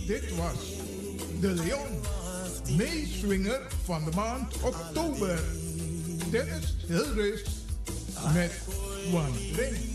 Dit was De Leon, meeswinger van de maand oktober. Dennis Hilrist met One Drink.